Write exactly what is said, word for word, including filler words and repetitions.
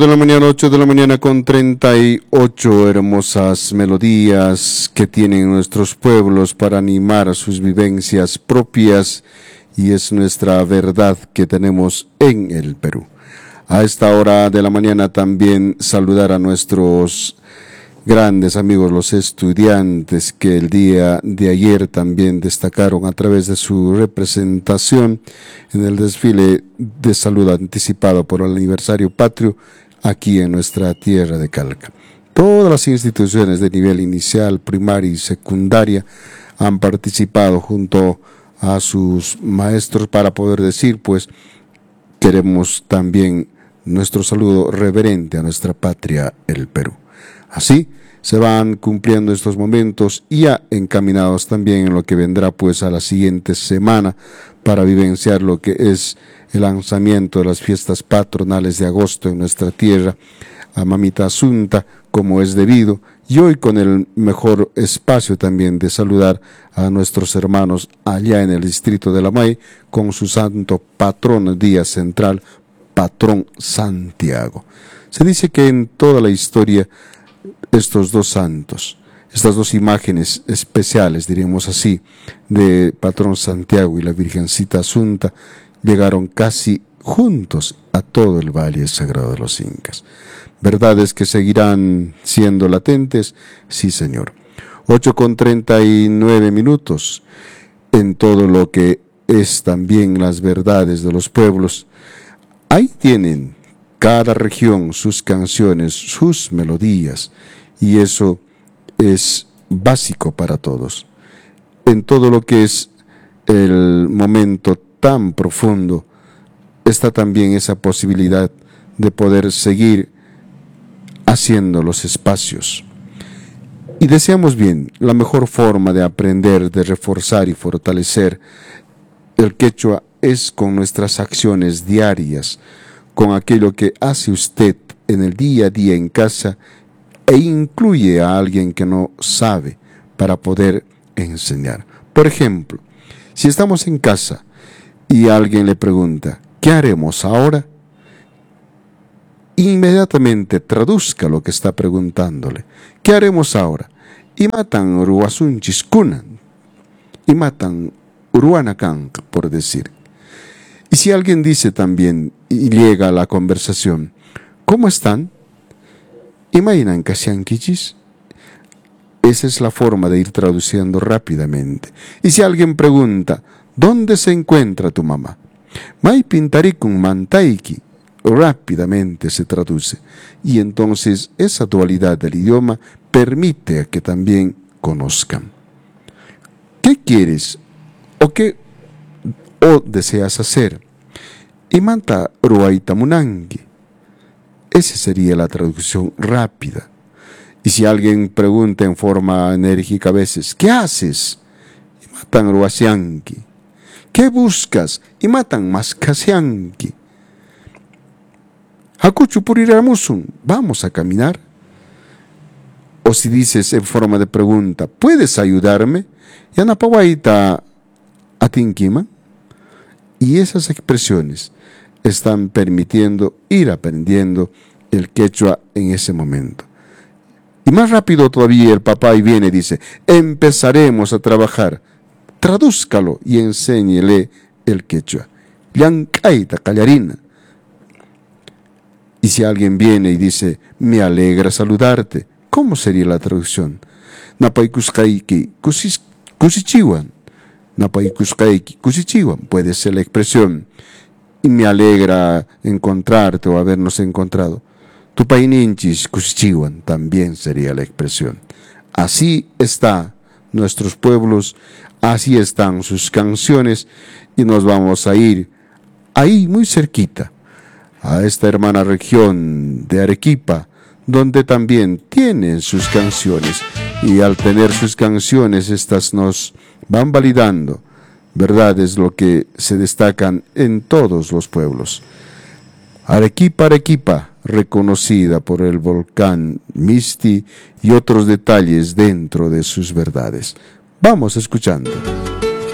De la mañana, ocho de la mañana con treinta y ocho hermosas melodías que tienen nuestros pueblos para animar sus vivencias propias, y es nuestra verdad que tenemos en el Perú. A esta hora de la mañana también saludar a nuestros grandes amigos, los estudiantes, que el día de ayer también destacaron a través de su representación en el desfile de salud anticipado por el aniversario patrio aquí en nuestra tierra de Calca. Todas las instituciones de nivel inicial, primaria y secundaria han participado junto a sus maestros para poder decir, pues, queremos también nuestro saludo reverente a nuestra patria, el Perú. Así se van cumpliendo estos momentos y ya encaminados también en lo que vendrá pues a la siguiente semana para vivenciar lo que es el lanzamiento de las fiestas patronales de agosto en nuestra tierra, a Mamita Asunta, como es debido, y hoy con el mejor espacio también de saludar a nuestros hermanos allá en el distrito de Lamay, con su santo patrón día central, patrón Santiago. Se dice que en toda la historia estos dos santos, estas dos imágenes especiales, diríamos así, de patrón Santiago y la Virgencita Asunta, llegaron casi juntos a todo el Valle Sagrado de los Incas. ¿Verdades que seguirán siendo latentes? Sí, señor. ocho con treinta y nueve minutos. En todo lo que es también las verdades de los pueblos, ahí tienen cada región sus canciones, sus melodías, y eso es básico para todos. En todo lo que es el momento tan profundo, está también esa posibilidad de poder seguir haciendo los espacios. Y deseamos bien, la mejor forma de aprender, de reforzar y fortalecer el quechua es con nuestras acciones diarias, con aquello que hace usted en el día a día en casa e incluye a alguien que no sabe para poder enseñar. Por ejemplo, si estamos en casa y alguien le pregunta, ¿qué haremos ahora? Inmediatamente traduzca lo que está preguntándole. ¿Qué haremos ahora? Y matan uruasunchis kunan, y matan uruanacanc, por decir. Y si alguien dice también, y llega a la conversación, ¿cómo están? Imainan kasiankichis. Esa es la forma de ir traduciendo rápidamente. Y si alguien pregunta, ¿dónde se encuentra tu mamá? Mai pintarikun mantaiki. Rápidamente se traduce. Y entonces esa dualidad del idioma permite que también conozcan. ¿Qué quieres? ¿O qué o deseas hacer? Imanta ruaitamunangi. Esa sería la traducción rápida. Y si alguien pregunta en forma enérgica a veces, ¿qué haces? Y matan ruasianki. ¿Qué buscas? Y matan maskasianki. Hakuchupuriramusun, vamos a caminar. O si dices en forma de pregunta, ¿puedes ayudarme? Yanapawaita atinkima. Y esas expresiones están permitiendo ir aprendiendo el quechua en ese momento. Y más rápido todavía el papá y viene y dice, empezaremos a trabajar. Tradúzcalo y enséñele el quechua. Llancaita callarina. Y si alguien viene y dice, me alegra saludarte, ¿cómo sería la traducción? Napaikuscaiki kusichiwan. Napaikuscaiki kusichiwan. Puede ser la expresión. Y me alegra encontrarte o habernos encontrado. Tupaininchis kusichiwan también sería la expresión. Así está nuestros pueblos, así están sus canciones, y nos vamos a ir ahí muy cerquita a esta hermana región de Arequipa, donde también tienen sus canciones, y al tener sus canciones estas nos van validando, ¿verdad? Es lo que se destacan en todos los pueblos. Arequipa, Arequipa, reconocida por el volcán Misti y otros detalles dentro de sus verdades. Vamos escuchando.